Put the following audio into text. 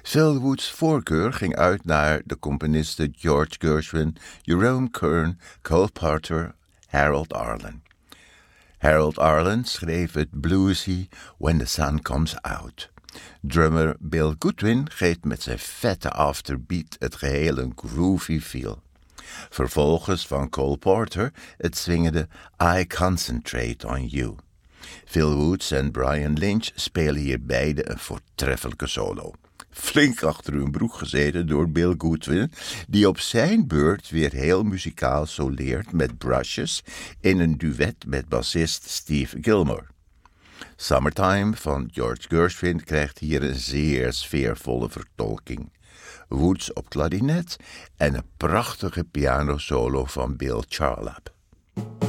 Phil Woods' voorkeur ging uit naar de componisten George Gershwin, Jerome Kern, Cole Porter, Harold Arlen. Harold Arlen schreef het bluesy When the Sun Comes Out. Drummer Bill Goodwin geeft met zijn vette afterbeat het geheel een groovy feel. Vervolgens van Cole Porter het swingende I Concentrate on You. Phil Woods en Brian Lynch spelen hier beide een voortreffelijke solo. Flink achter hun broek gezeten door Bill Goodwin, die op zijn beurt weer heel muzikaal soleert met brushes in een duet met bassist Steve Gilmore. Summertime van George Gershwin krijgt hier een zeer sfeervolle vertolking. Woods op klarinet en een prachtige pianosolo van Bill Charlap.